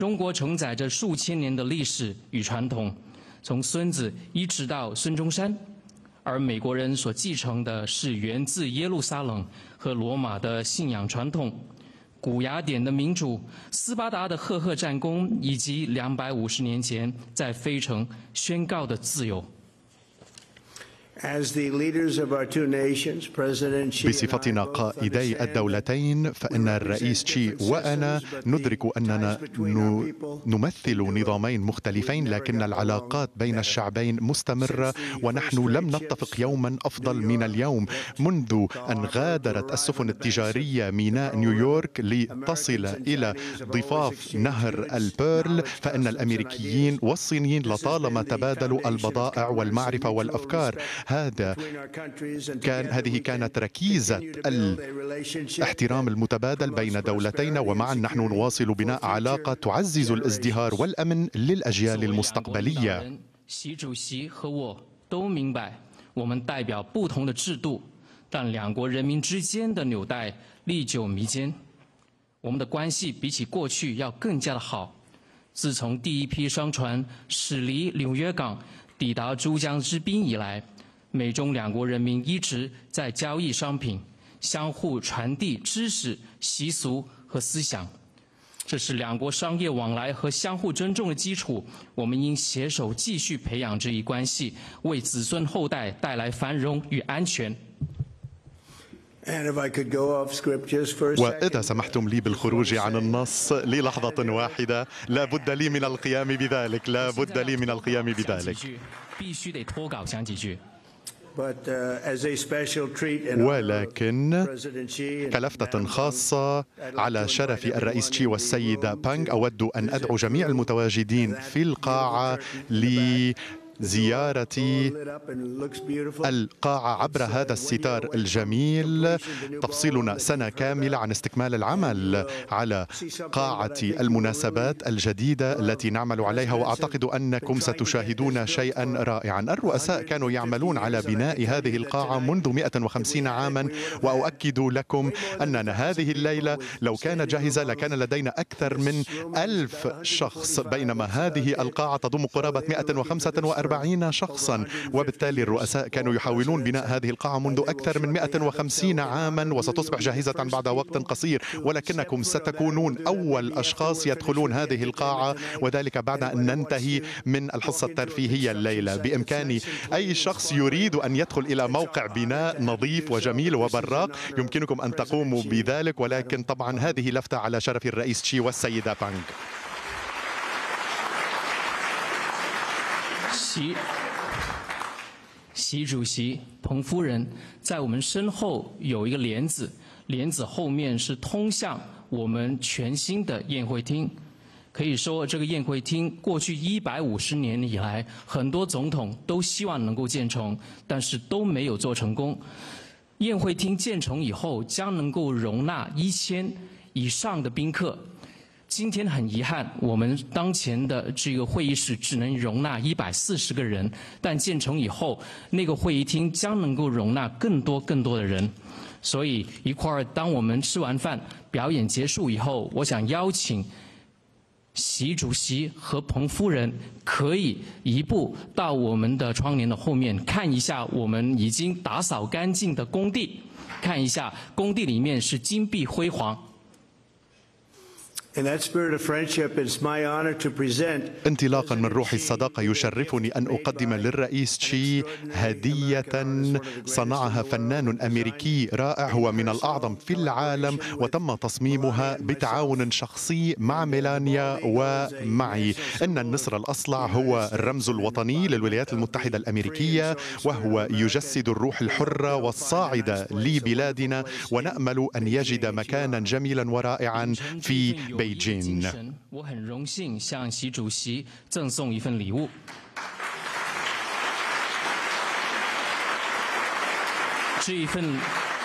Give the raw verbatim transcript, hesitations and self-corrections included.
中国承载着数千年的历史与传统，从孙子一直到孙中山，而美国人所继承的是源自耶路撒冷和罗马的信仰传统，古雅典的民主，斯巴达的赫赫战功，以及两百五十年前在费城宣告的自由。 بصفتنا قائدي الدولتين فإن الرئيس تشي وأنا ندرك أننا نمثل نظامين مختلفين، لكن العلاقات بين الشعبين مستمرة، ونحن لم نتفق يوما أفضل من اليوم. منذ أن غادرت السفن التجارية ميناء نيويورك لتصل إلى ضفاف نهر البيرل، فإن الأمريكيين والصينيين لطالما تبادلوا البضائع والمعرفة والأفكار. هذا كان هذه كانت ركيزة الاحترام المتبادل بين دولتينا، ومعا نحن نواصل بناء علاقة تعزز الازدهار والأمن للأجيال المستقبلية. 习主席和我都明白，我们代表不同的制度，但两国人民之间的纽带历久弥坚。我们的关系比起过去要更加的好。自从第一批商船驶离纽约港，抵达珠江之滨以来，美中两国人民一直在交易商品，相互传递知识、习俗和思想，这是两国商业往来和相互尊重的基础。我们应携手继续培养这一关系，为子孙后代带来繁荣与安全。 وإذا سمحتم لي بالخروج عن النص للحظة واحدة، لا بد لي من القيام بذلك، لا بد لي من القيام بذلك. ولكن كلفتة خاصة على شرف الرئيس تشي والسيدة بانغ، أود أن أدعو جميع المتواجدين في القاعة ل زيارة القاعة عبر هذا الستار الجميل. تفصلنا سنة كاملة عن استكمال العمل على قاعة المناسبات الجديدة التي نعمل عليها، وأعتقد أنكم ستشاهدون شيئا رائعا. الرؤساء كانوا يعملون على بناء هذه القاعة منذ مئة وخمسين عاما، وأؤكد لكم أننا هذه الليلة لو كانت جاهزة لكان لدينا أكثر من ألف شخص، بينما هذه القاعة تضم قرابة مئة وخمسة وأربعين شخصا، وبالتالي الرؤساء كانوا يحاولون بناء هذه القاعة منذ أكثر من مئة وخمسين عاما، وستصبح جاهزة بعد وقت قصير، ولكنكم ستكونون أول أشخاص يدخلون هذه القاعة، وذلك بعد أن ننتهي من الحصة الترفيهية الليلة. بإمكان أي شخص يريد أن يدخل إلى موقع بناء نظيف وجميل وبراق يمكنكم أن تقوموا بذلك، ولكن طبعا هذه لفتة على شرف الرئيس تشي والسيدة بانغ. 习习主席、彭夫人在我们身后有一个帘子，帘子后面是通向我们全新的宴会厅。可以说，这个宴会厅过去一百五十年以来，很多总统都希望能够建成，但是都没有做成功。宴会厅建成以后，将能够容纳一千以上的宾客。 今天很遗憾，我们当前的这个会议室只能容纳一百四十个人，但建成以后，那个会议厅将能够容纳更多更多的人。所以一块儿，当我们吃完饭、表演结束以后，我想邀请习主席和彭夫人可以移步到我们的窗帘的后面，看一下我们已经打扫干净的工地，看一下工地里面是金碧辉煌。 انطلاقا من روح الصداقة يشرفني أن أقدم للرئيس تشي هدية صنعها فنان أمريكي رائع، هو من الأعظم في العالم، وتم تصميمها بتعاون شخصي مع ميلانيا ومعي. إن النسر الأصلع هو الرمز الوطني للولايات المتحدة الأمريكية، وهو يجسد الروح الحرة والصاعدة لبلادنا، ونأمل أن يجد مكانا جميلا ورائعا في 我很荣幸向习主席赠送一份礼物。这一份